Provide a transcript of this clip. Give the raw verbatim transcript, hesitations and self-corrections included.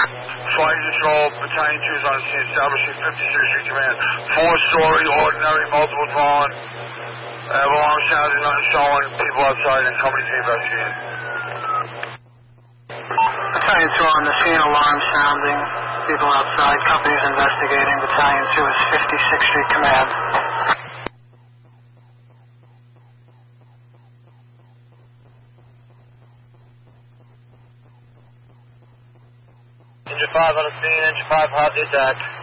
Flight Control, Battalion two is on scene, establishing fifty-sixth Street Command. Four-story, ordinary, multiple dwelling. Uh, alarm sounds are not showing. People outside and companies investigating. Battalion two on the scene, alarm sounding. People outside, companies investigating. Battalion two is fifty-sixth Street Command. Engine five on the scene, engine five hot, the attack.